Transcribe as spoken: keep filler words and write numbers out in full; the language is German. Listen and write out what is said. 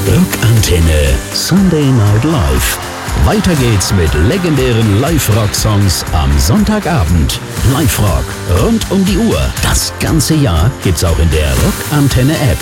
Rockantenne Sunday Night Live. Weiter geht's mit legendären Live-Rock-Songs am Sonntagabend. Live-Rock rund um die Uhr. Das ganze Jahr gibt's auch in der Rockantenne-App.